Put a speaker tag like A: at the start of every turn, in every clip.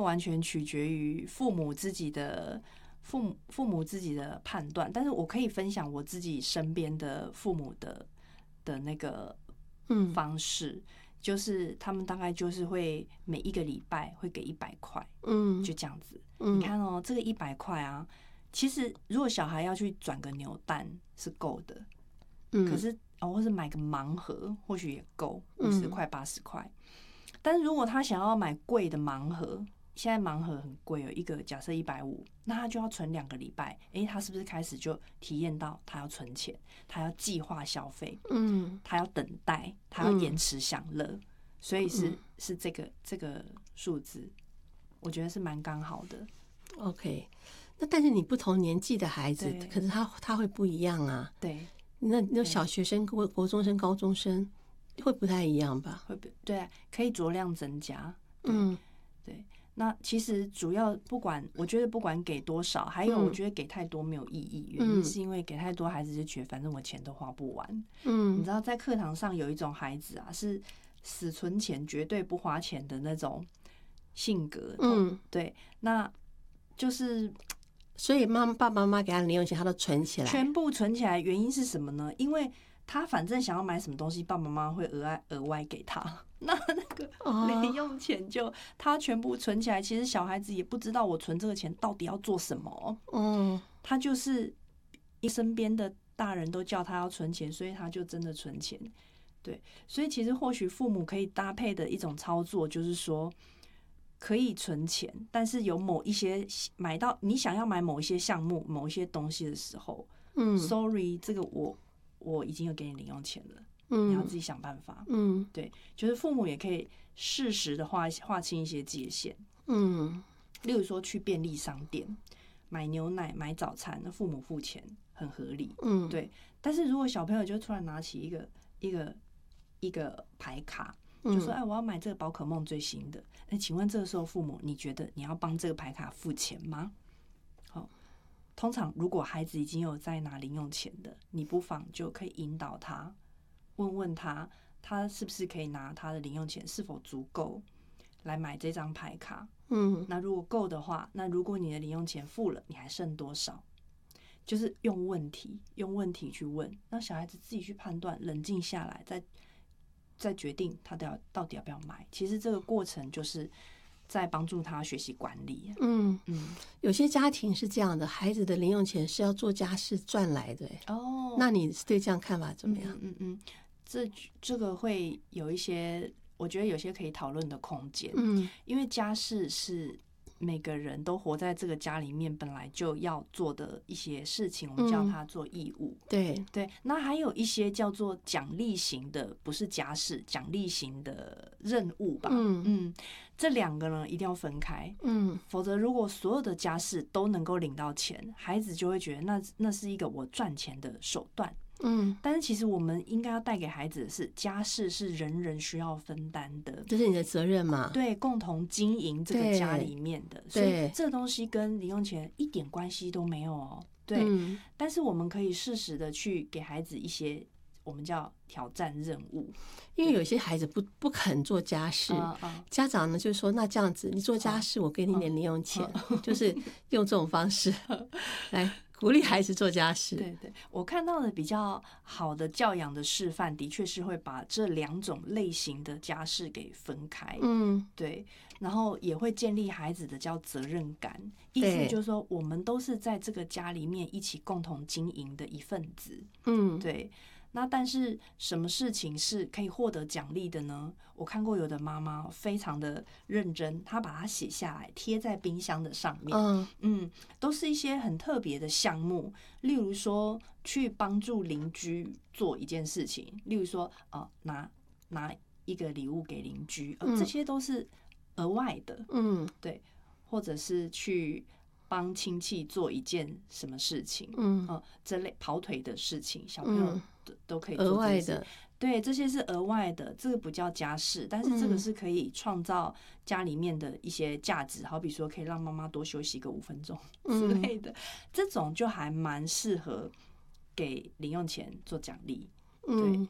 A: 个完全取决于父母自己的判断，但是我可以分享我自己身边的父母的那个方式，就是他们大概就是会每一个礼拜会给100块，就这样子。你看哦，这个100块啊，其实如果小孩要去转个扭蛋是够的，可是或是买个盲盒或许也够50块80块，但是如果他想要买贵的盲盒，现在盲盒很贵，有一个假设150，那他就要存2个礼拜。他是不是开始就体验到他要存钱，他要计划消费，他要等待，他要延迟享乐，所以是这个数字，我觉得是蛮刚好的。
B: OK， 那但是你不同年纪的孩子，可是他会不一样啊。
A: 对，
B: 那小学生、国中生、高中生会不太一样吧？
A: 对，可以酌量增加。对。那其实主要我觉得不管给多少，还有我觉得给太多没有意义，原因是因为给太多孩子就觉得反正我钱都花不完。你知道在课堂上有一种孩子啊，是死存钱绝对不花钱的那种性格。对，那就是
B: 所以爸爸妈妈给他零用钱，他都存起来，
A: 全部存起来。原因是什么呢？因为他反正想要买什么东西，爸爸妈妈会额外给他，那个零用钱就他全部存起来。其实小孩子也不知道我存这个钱到底要做什么，他就是身边的大人都叫他要存钱，所以他就真的存钱。对，所以其实或许父母可以搭配的一种操作，就是说可以存钱，但是有某一些买到你想要买某一些项目、某一些东西的时候，sorry， 这个我已经有给你零用钱了，你要自己想办法。对，就是父母也可以适时的划清一些界限。例如说去便利商店买牛奶、买早餐，那父母付钱很合理。对。但是如果小朋友就突然拿起一个牌卡，就说我要买这个宝可梦最新的，请问这个时候父母，你觉得你要帮这个牌卡付钱吗？通常如果孩子已经有在拿零用钱的，你不妨就可以引导他，问问他是不是可以拿他的零用钱是否足够来买这张牌卡。那如果够的话，那如果你的零用钱付了，你还剩多少？就是用问题去问，让小孩子自己去判断，冷静下来，再决定他到底要不要买。其实这个过程就是在帮助他学习管理。
B: 有些家庭是这样的，孩子的零用钱是要做家事赚来的。那你对这样看法怎么样？
A: 这个会有一些，我觉得有些可以讨论的空间。因为家事是每个人都活在这个家里面本来就要做的一些事情，我们叫它做义务。
B: 对，
A: 那还有一些叫做奖励型的，不是家事，奖励型的任务吧。这两个呢一定要分开。否则如果所有的家事都能够领到钱，孩子就会觉得那是一个我赚钱的手段。但是其实我们应该要带给孩子的是，家事是人人需要分担的，
B: 这是你的责任嘛？
A: 对，共同经营这个家里面的，所以这个东西跟零用钱一点关系都没有哦。对，但是我们可以适时的去给孩子一些我们叫挑战任务，
B: 因为有些孩子不肯做家事，家长呢就说那这样子，你做家事，我给你点零用钱，就是用这种方式来鼓励孩子做家事。
A: 对，我看到的比较好的教养的示范，的确是会把这两种类型的家事给分开。对，然后也会建立孩子的叫责任感，意思就是说，我们都是在这个家里面一起共同经营的一份子。对。那但是什么事情是可以获得奖励的呢？我看过有的妈妈非常的认真，她把它写下来贴在冰箱的上面。都是一些很特别的项目，例如说去帮助邻居做一件事情，例如说拿一个礼物给邻居，这些都是额外的。对，或者是去帮亲戚做一件什么事情，这类跑腿的事情，小朋友都可以做
B: 额外的。
A: 对，这些是额外的，这个不叫家事，但是这个是可以创造家里面的一些价值，好比说可以让妈妈多休息个5分钟之类的，这种就还蛮适合给零用钱做奖励。对，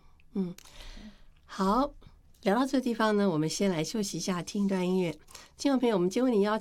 B: 好，聊到这个地方呢，我们先来休息一下，听一段音乐。听众朋友，我们今天为你邀